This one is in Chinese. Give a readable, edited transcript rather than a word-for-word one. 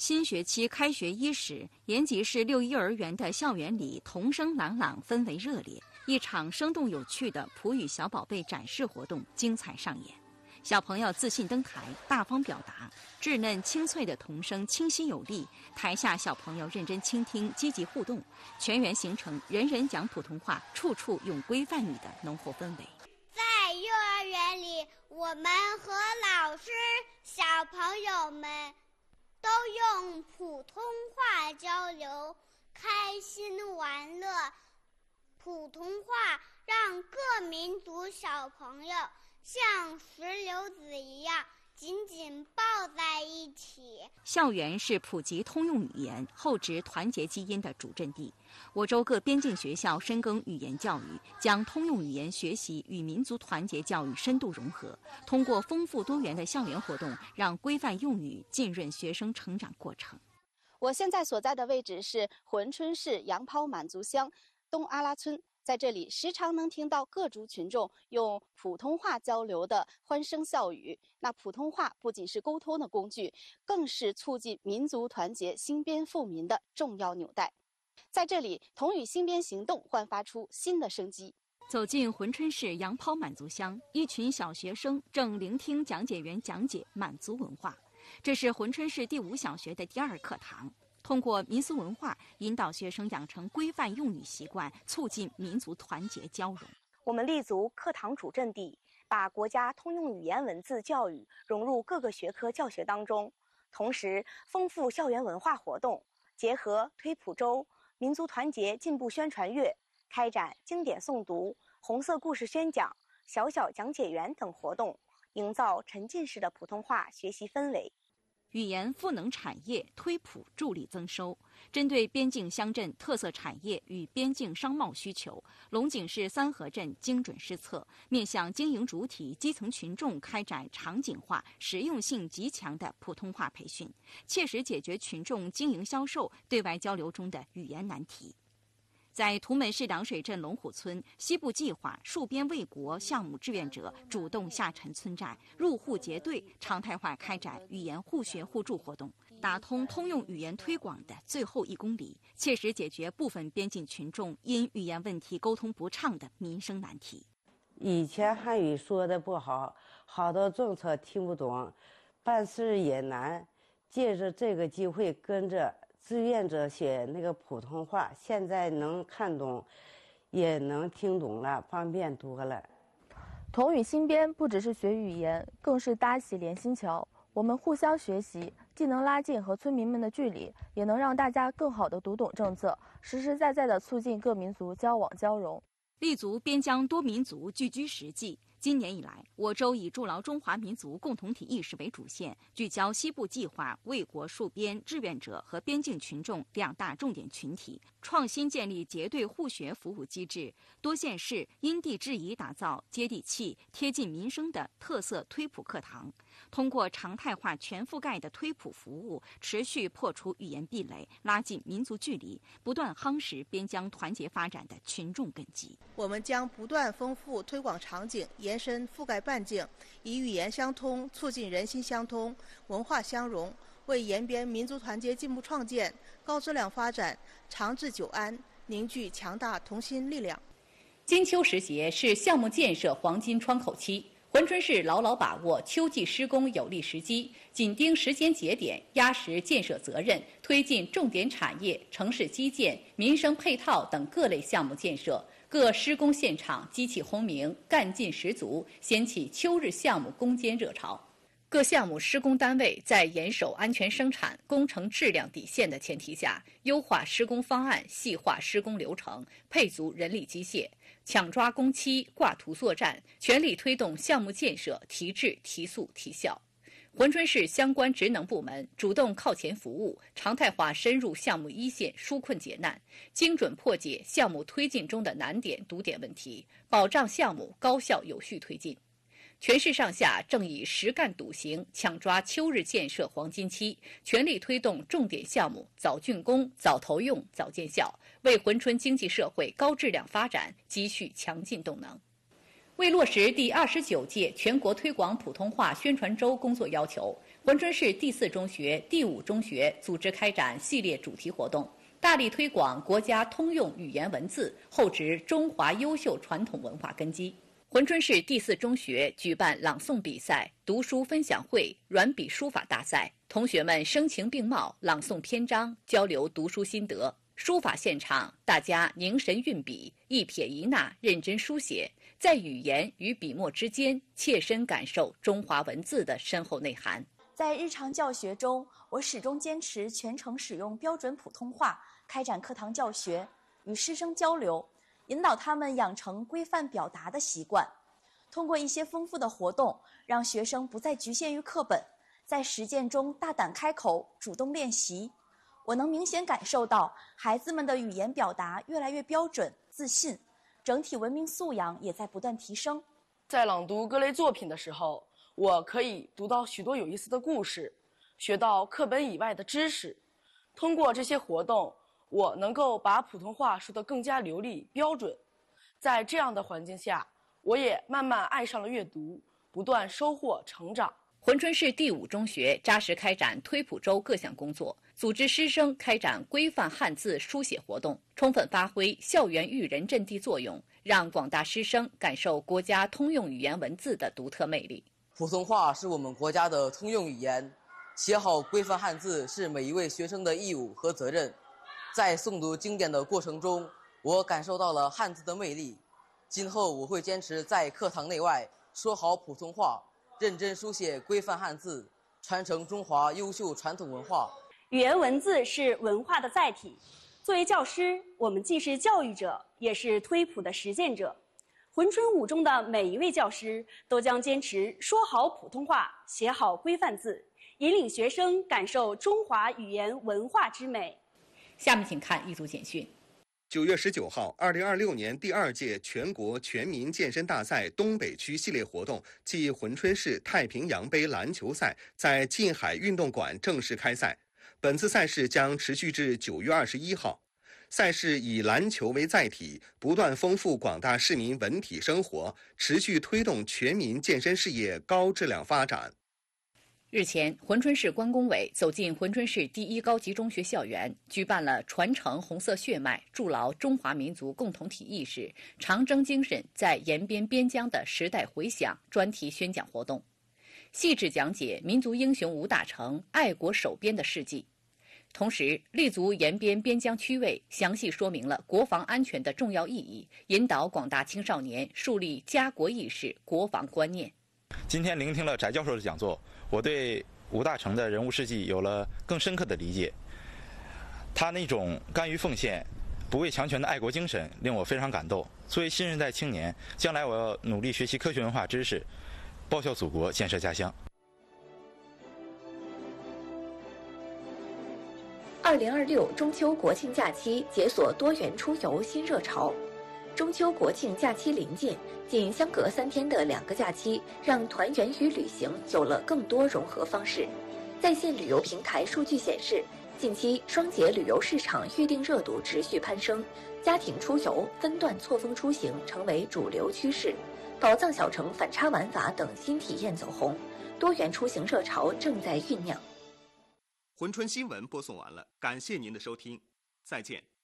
新学期开学伊始，延吉市6幼儿园的校园里童声朗朗，氛围热烈。一场生动有趣的普语小宝贝展示活动精彩上演。小朋友自信登台，大方表达，稚嫩清脆的童声清晰有力。台下小朋友认真倾听，积极互动，全员形成人人讲普通话，处处用规范语的浓厚氛围。 在幼儿园里，我们和老师、小朋友们都用普通话交流，开心玩乐。普通话让各民族小朋友像石榴籽一样紧紧抱在一起。 校园是普及通用语言、厚植团结基因的主阵地。我州各边境学校深耕语言教育，将通用语言学习与民族团结教育深度融合，通过丰富多元的校园活动，让规范用语浸润学生成长过程。 我现在所在的位置是珲春市杨抛满族乡东阿拉村，在这里时常能听到各族群众用普通话交流的欢声笑语。那普通话不仅是沟通的工具，更是促进民族团结、兴编富民的重要纽带。在这里，童语兴编行动焕发出新的生机。 走进珲春市杨抛满族乡，一群小学生正聆听讲解员讲解满族文化。这是珲春市第5小学的第2课堂。通过民俗文化引导学生养成规范用语习惯，促进民族团结交融。 我们立足课堂主阵地，把国家通用语言文字教育融入各个学科教学当中，同时丰富校园文化活动，结合推普周、民族团结进步宣传月，开展经典诵读、红色故事宣讲、小小讲解员等活动，营造沉浸式的普通话学习氛围。 语言赋能产业，推普助力增收。针对边境乡镇特色产业与边境商贸需求，龙井市三河镇精准施策，面向经营主体、基层群众开展场景化、实用性极强的普通话培训，切实解决群众经营销售、对外交流中的语言难题。在图门市凉水镇龙虎村，西部计划戍边卫国项目志愿者主动下沉村寨，入户结对，常态化开展语言互学互助活动，打通通用语言推广的最后1公里，切实解决部分边境群众因语言问题沟通不畅的民生难题。 以前汉语说的不好，好多政策听不懂，办事也难，借着这个机会跟着志愿者写那个普通话，现在能看懂，也能听懂了，方便多了。 童语兴编不只是学语言，更是搭起连心桥。我们互相学习，既能拉近和村民们的距离，也能让大家更好地读懂政策，实实在在地促进各民族交往交融。 立足边疆多民族聚居实际。今年以来，我州以筑牢中华民族共同体意识为主线，聚焦西部计划、卫国戍边志愿者和边境群众2大重点群体，创新建立结对互学服务机制，多县市因地制宜打造接地气、贴近民生的特色推普课堂。通过常态化全覆盖的推普服务，持续破除语言壁垒，拉近民族距离，不断夯实边疆团结发展的群众根基。 我们将不断丰富推广场景，延伸覆盖半径，以语言相通促进人心相通、文化相融，为延边民族团结进步创建、高质量发展、长治久安凝聚强大同心力量。 金秋时节是项目建设黄金窗口期，珲春市牢牢把握秋季施工有利时机，紧盯时间节点，压实建设责任，推进重点产业、城市基建、民生配套等各类项目建设。各施工现场机器轰鸣，干劲十足，掀起秋日项目攻坚热潮。各项目施工单位在严守安全生产、工程质量底线的前提下，优化施工方案，细化施工流程，配足人力机械，抢抓工期，挂图作战，全力推动项目建设提质、提速、提效。珲春市相关职能部门主动靠前服务，常态化深入项目一线纾困解难，精准破解项目推进中的难点堵点问题，保障项目高效有序推进。全市上下正以实干笃行抢抓秋日建设黄金期，全力推动重点项目早竣工、早投用、早见效，为珲春经济社会高质量发展积蓄强劲动能。为落实第29届全国推广普通话宣传周工作要求， 珲春市第4中学、第5中学组织开展系列主题活动，大力推广国家通用语言文字，厚植中华优秀传统文化根基。珲春市第4中学举办朗诵比赛、读书分享会、软笔书法大赛，同学们声情并茂，朗诵篇章，交流读书心得。书法现场，大家凝神运笔，一撇一捺认真书写，在语言与笔墨之间切身感受中华文字的深厚内涵。 在日常教学中，我始终坚持全程使用标准普通话，开展课堂教学，与师生交流，引导他们养成规范表达的习惯。通过一些丰富的活动，让学生不再局限于课本，在实践中大胆开口，主动练习。我能明显感受到孩子们的语言表达越来越标准、自信，整体文明素养也在不断提升。 在朗读各类作品的时候，我可以读到许多有意思的故事，学到课本以外的知识。通过这些活动，我能够把普通话说得更加流利标准。在这样的环境下，我也慢慢爱上了阅读，不断收获成长。 珲春市第5中学扎实开展推普周各项工作，组织师生开展规范汉字书写活动，充分发挥校园育人阵地作用，让广大师生感受国家通用语言文字的独特魅力。 普通话是我们国家的通用语言，写好规范汉字是每一位学生的义务和责任。在诵读经典的过程中，我感受到了汉字的魅力。今后我会坚持在课堂内外说好普通话，认真书写规范汉字，传承中华优秀传统文化。 语言文字是文化的载体，作为教师，我们既是教育者，也是推普的实践者。珲春5中的每一位教师都将坚持说好普通话，写好规范字，引领学生感受中华语言文化之美。 下面请看一组简讯。 9月19号，2026年第2届全国全民健身大赛东北区系列活动暨珲春市太平洋杯篮球赛在近海运动馆正式开赛。本次赛事将持续至9月21号。赛事以篮球为载体，不断丰富广大市民文体生活，持续推动全民健身事业高质量发展。 日前，珲春市关工委走进珲春市第1高级中学校园，举办了传承红色血脉、筑牢中华民族共同体意识、长征精神在延边边疆的时代回响专题宣讲活动，细致讲解民族英雄吴大成爱国守边的事迹。同时，立足延边边疆区位，详细说明了国防安全的重要意义，引导广大青少年树立家国意识、国防观念。 今天聆听了翟教授的讲座，我对吴大成的人物事迹有了更深刻的理解。他那种甘于奉献、不畏强权的爱国精神令我非常感动。作为新时代青年，将来我要努力学习科学文化知识，报效祖国，建设家乡。 2026中秋国庆假期解锁多元出游新热潮。中秋国庆假期临近，仅相隔3天的2个假期，让团圆与旅行有了更多融合方式。在线旅游平台数据显示，近期双节旅游市场预订热度持续攀升，家庭出游、分段错峰出行成为主流趋势，宝藏小城反差玩法等新体验走红，多元出行热潮正在酝酿。 珲春新闻播送完了，感谢您的收听，再见。